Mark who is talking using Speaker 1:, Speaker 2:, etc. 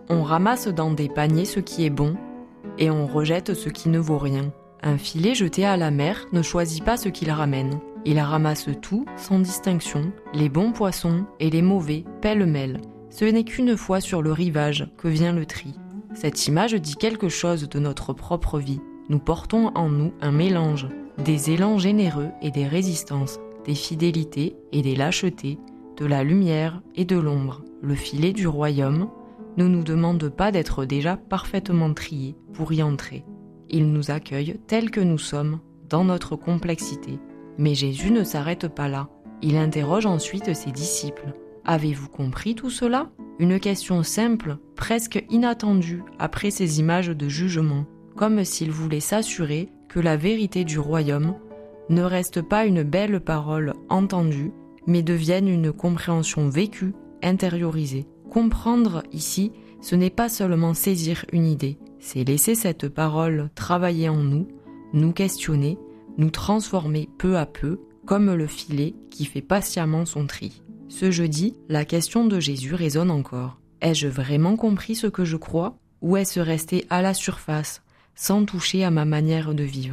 Speaker 1: On ramasse dans des paniers ce qui est bon et on rejette ce qui ne vaut rien. Un filet jeté à la mer ne choisit pas ce qu'il ramène. Il ramasse tout sans distinction, les bons poissons et les mauvais pêle-mêle. Ce n'est qu'une fois sur le rivage que vient le tri. Cette image dit quelque chose de notre propre vie. Nous portons en nous un mélange, des élans généreux et des résistances, des fidélités et des lâchetés, de la lumière et de l'ombre. Le filet du royaume ne nous demande pas d'être déjà parfaitement triés pour y entrer. Il nous accueille tels que nous sommes, dans notre complexité. Mais Jésus ne s'arrête pas là. Il interroge ensuite ses disciples. « Avez-vous compris tout cela ?» Une question simple, presque inattendue après ces images de jugement, comme s'il voulait s'assurer que la vérité du royaume ne reste pas une belle parole entendue, mais devienne une compréhension vécue, intériorisée. Comprendre ici, ce n'est pas seulement saisir une idée, c'est laisser cette parole travailler en nous, nous questionner, nous transformer peu à peu, comme le filet qui fait patiemment son tri. Ce jeudi, la question de Jésus résonne encore. Ai-je vraiment compris ce que je crois, ou est-ce resté à la surface, sans toucher à ma manière de vivre ?